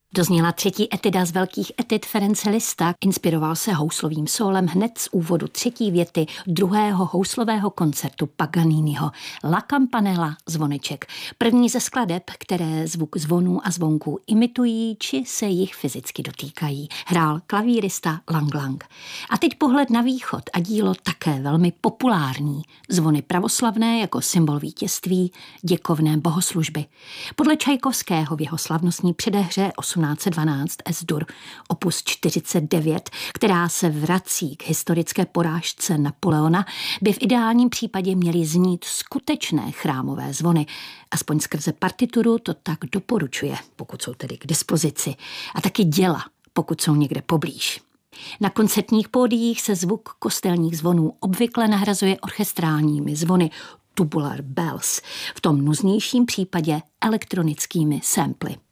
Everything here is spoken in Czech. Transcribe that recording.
Dozněla třetí etida z velkých etid Ference Liszta. Inspiroval se houslovým sólem hned z úvodu třetí věty druhého houslového koncertu Paganiniho. La Campanella, zvoneček. První ze skladeb, které zvuk zvonů a zvonků imitují, či se jich fyzicky dotýkají. Hrál klavírista Lang Lang. A teď pohled na východ a dílo také velmi populární. Zvony pravoslavné jako symbol vítězství, děkovné bohoslužby. Podle Čajkovského v jeho slavnostní předehře 1812 Es-Dur, opus 49, která se vrací k historické porážce Napoleona, by v ideálním případě měly znít skutečné chrámové zvony. Aspoň skrze partituru to tak doporučuje, pokud jsou tedy k dispozici. A taky děla, pokud jsou někde poblíž. Na koncertních pódiích se zvuk kostelních zvonů obvykle nahrazuje orchestrálními zvony, tubular bells, v tom nuznějším případě elektronickými samply.